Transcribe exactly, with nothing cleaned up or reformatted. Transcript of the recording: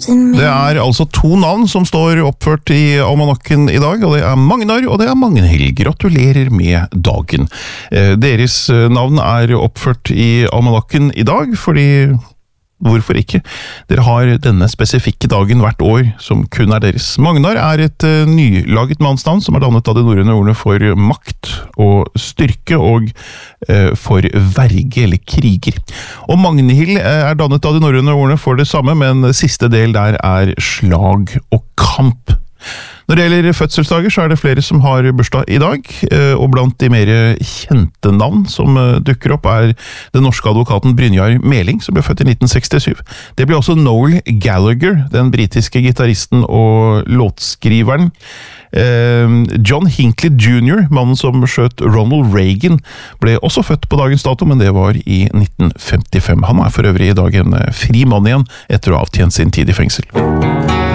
Det er altså to navn som står oppført i almanakken i dag, og det er Magnar og det er Magnhild. Gratulerer med dagen. Deres navn er oppført i almanakken i dag, fordi hvorfor ikke? Dere har denne spesifikke dagen hvert år som kun er deres. Magnar er et uh, nylaget mannsnavn som er dannet av de norrøne ordene for makt og styrke og uh, for verge eller kriger. Og Magnhild uh, er dannet av de norrøne ordene for det samme, men siste del der er slag og kamp. Når det gjelder fødselsdager, så er det flere som har bursdag i dag, og blant de mer kjente navn som dukker opp er den norske advokaten Brynjar Meling, som ble født i nitten sekstisju. Det ble også Noel Gallagher, den britiske gitaristen og låtskriveren. John Hinckley junior, mannen som skjøt Ronald Reagan, ble også født på dagens dato, men det var i nitten femtifem. Han er for øvrig i dag en fri mann igjen etter å ha avtjent sin tid i fengsel.